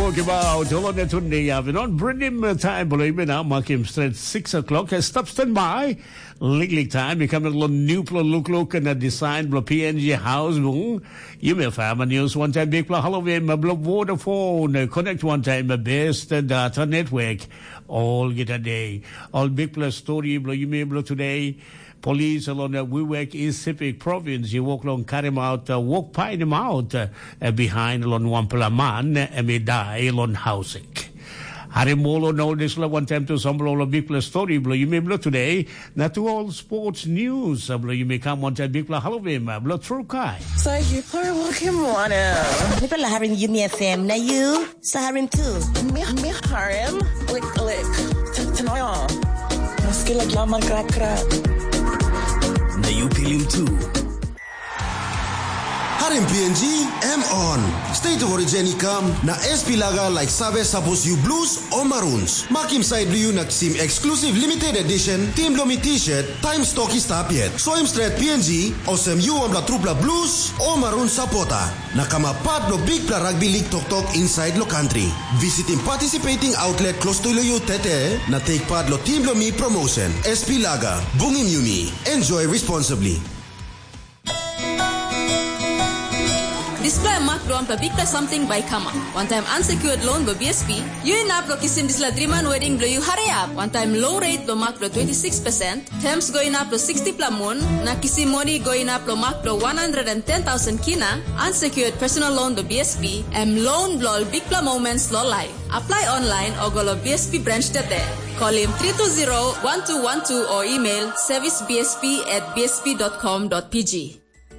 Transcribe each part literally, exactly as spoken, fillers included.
walk about. All on the Tunde Avinon. Bring him time, believe me now. Mark him straight six o'clock. Stop stand by. Lick time. Become a little new look look and a design blo P N G house. You may find my news one time. Big blo Halloween. My blo Vodafone. Connect one time. My best data network. All get a day. All big plus story blo you may blo today. Police along the Wewak East Pacific Province, you walk along, carry him out, uh, walk by him out uh, uh, behind along Wampalaman, and uh, may die along housing. Harimolo know this one time to some blow big plus story blow you may blow today. Not to all sports news, blow you may come one time big blow Halloween, blow through Kai. So you play walking water. People are having you me F M, now you, so Harim too. Me, me, Harim, lick, lick, tanoyo. Maski like lamang crack crack. Na you peel him too. Harim P N G, M on. State of origin come na S P Laga like Sabe Sapos you blues or maroons. Mark him side blue na kisim exclusive limited edition Team Blomi t-shirt time stock is stop yet. So him straight P N G or sem you on la trupla blues or maroon sapota. Na kama part no big pla rugby league tok tok inside lo country. Visit him participating outlet close to you tete na take part lo Team Blomi promotion. S P Laga, bungin yumi. Enjoy responsibly. Display mark doon pa bigta something by Kama. One time unsecured loan by B S P. You in up lo kisim disla driman wedding blow you hurry up. One time low rate lo mark lo twenty-six percent. Terms going up lo sixty plamun. Na kisim money going up lo mark lo one hundred ten thousand kina. Unsecured personal loan by B S P. M loan blow big pla moments lo live. Apply online or go lo B S P branch tete. Call him three two zero, one two one two or email servicebsp at b s p dot com dot p g.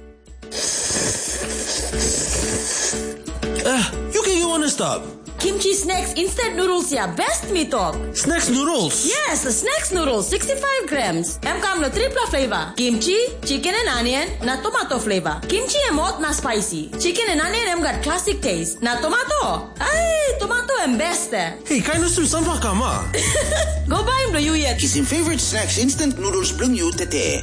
Ah, you can you wanna stop? Kimchi Snacks instant noodles ya, best me talk. Snacks noodles? Yes, the Snacks noodles, sixty-five grams. M come no triple flavor. Kimchi, chicken and onion, na tomato flavor. Kimchi em hot na spicy. Chicken and onion em got classic taste. Na tomato. Ay, tomato em best. Hey, kind of some sampa kama. Go buy him do you yet. Kiss him favorite snacks instant noodles bring you tete.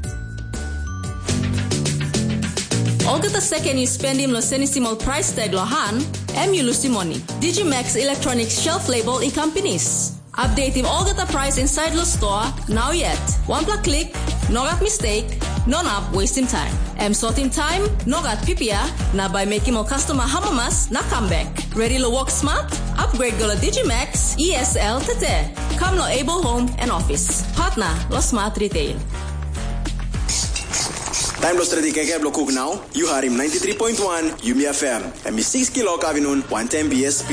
Olga the second you spend him lo senisimal price tag lo han, em you lose money. Digimax Electronics shelf label e companies. Update him Olga the price inside lo store, now yet. One pla click, no got mistake, non up wasting time. Em sorting time, no got pipia, na by making more customer hamamas, na come back. Ready lo work smart? Upgrade go lo Digimax E S L tete. Come lo able home and office. Partner lo smart retail. Time lo stredi keke blo cook now. You Harim ninety-three point one Yumi F M. And me six kilo kavinun one time B S P.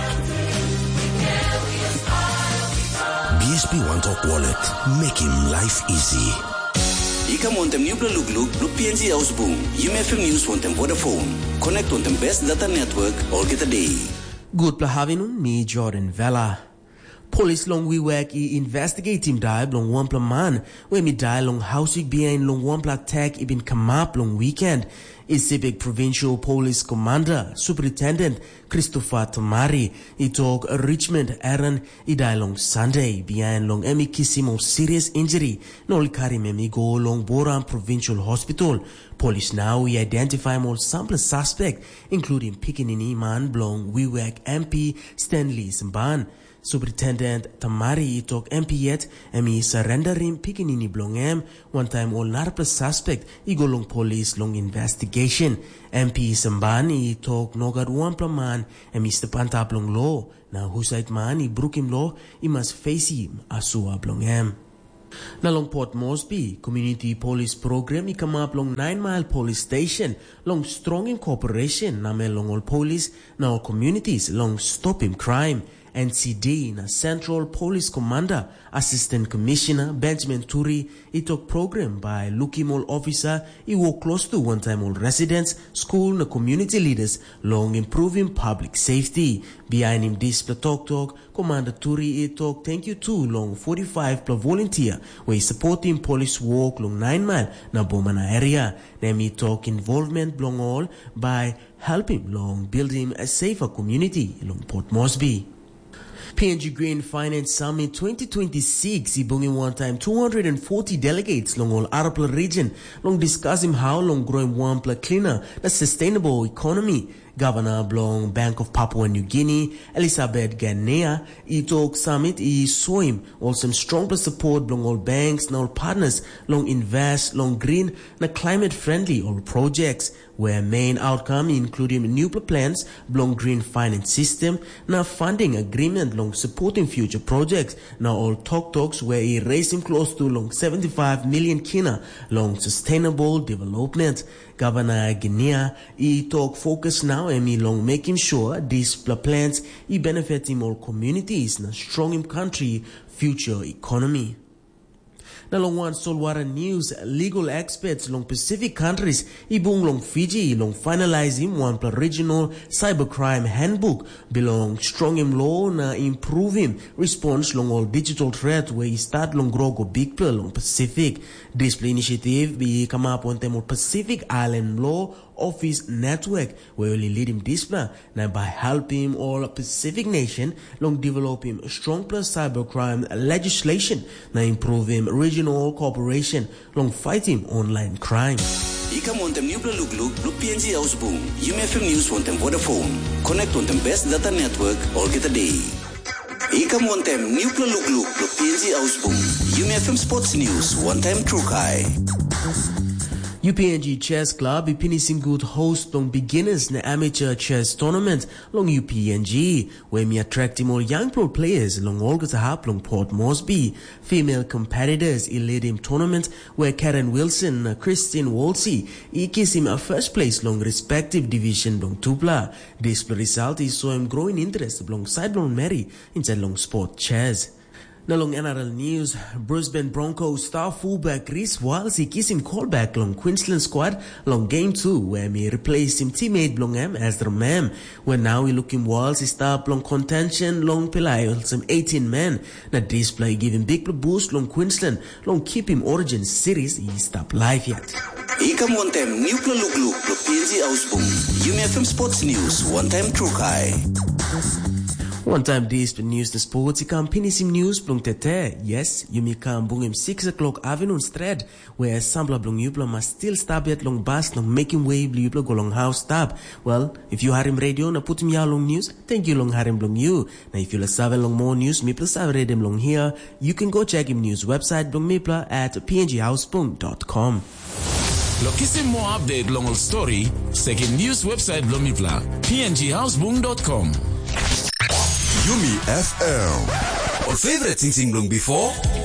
B S P One Talk Wallet. Make him life easy. Ika montem new blo look look blo P N G house boom. Yumi F M news montem Vodafone. Connect on the best data network all get a day. Good plahavinun me Jordan Vella. Police long we work i investigate him die long one pla man when me die long house behind long one pla tag ibin come up long weekend is Civic Provincial Police Commander Superintendent Christopher Tamari he talk Richmond Aaron i die long Sunday behind long emi kisimo serious injury no carry me go long Boran Provincial Hospital. Police now we identify more sample suspect including Pikinini man blong we work M P Stanley Simban. Superintendent Tamari talk M P yet and he surrender him Pikinini blongem one time all narple suspect igo long police long investigation. M P Sambani talk nogad one man and Mister Pantap long law. Now who side man he broke him law he must face him asua blongem. Na long Port Moresby community police program i come up long nine mile police station long strong in cooperation na me long all police na all communities long stop him crime. N C D na Central Police Commander Assistant Commissioner Benjamin Turi it took program by Lukimol officer he work close to one time all residents school na community leaders long improving public safety behind him this talk talk Commander Turi it talk thank you too long forty-five plus volunteer where supporting police work long nine mile na Bomana area then he talk involvement long all by helping long building a safer community long Port Moresby. P N G Green Finance Summit twenty twenty-six, he bringing one time two hundred forty delegates long all Arapla region, long discussing how long growing one pla cleaner, the sustainable economy. Governor Blong Bank of Papua New Guinea, Elizabeth Ganea, I talk summit I saw him also strong support Blong all banks and all partners long invest long green na climate friendly all projects where main outcome including nuclear plants, long green finance system, na funding agreement long supporting future projects, now all talk talks where he raised him close to long seventy-five million kina long sustainable development. Governor Guinea, he talk focus now and he long making sure these plants he benefit him all communities na strong him country future economy. Na long one Solwara news, legal experts long Pacific countries, ibung long Fiji, long finalize him one regional cybercrime handbook, belong strong him law na improve him response long all digital threat where he start long grow go big play long Pacific. This initiative be come up on them Pacific Island Law Office Network where only lead him display now by helping all Pacific nation long develop him strong plus cybercrime legislation now improve him regional cooperation long fight him online crime. Ika montem new look look look P N G House Boom. U M F M News montem Vodafone. Connect on the best data network all get a day. Ika montem new look look look P N G House Boom. U M F M Sports News one time true kai. U P N G Chess Club ipinisim good host long beginners na amateur chess tournament long U P N G where me attract more young pro players long all get hap long Port Moresby. Female competitors in lead him tournament where Karen Wilson and Christine Wolsey ikis him a first place long respective division long Tupla. This result is so him growing interest alongside long Mary inside long sport chess. Now long N R L news, Brisbane Broncos star fullback Reece Wiles he kiss him callback long Queensland squad long game two where me replace him teammate long em as the man. Where now we look him Wiles he start long contention long Pillai some eighteen men. Now this play give him big boost long Queensland long keep him Origin series he stop live yet. Ika montem new look look look P N G House Boom. U M F M Sports News one time true kai. One time this the news the sports ikam pinisim news blong tete. Yes, you may come bung him six o'clock avenue thread where sambla blong yupla must still stop yet long bus long making way blue yupla go long house stop. Well, if you harim radio na put him ya long news, thank you long harim blong you. Now if you la save long more news, me plus save read him long here, you can go check him news website blong mipla at p n g house boom dot com. Lokisi more update long story, second news website blong mipla p n g house boom dot com. Yumi F M. Or favorite sing sing long before?